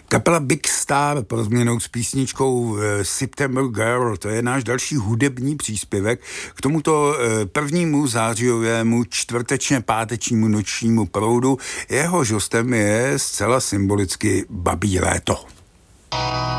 Kapela Big Star pro změnou s písničkou September Girl, to je náš další hudební příspěvek k tomuto prvnímu zářijovému čtvrtečně pátečnímu nočnímu proudu. Jehož hostem je zcela symbolicky Babí léto.